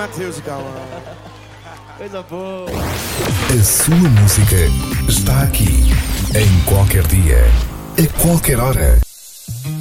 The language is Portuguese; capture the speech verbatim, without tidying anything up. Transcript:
Mateus, calma. Coisa boa. A sua música está aqui, em qualquer dia, a qualquer hora.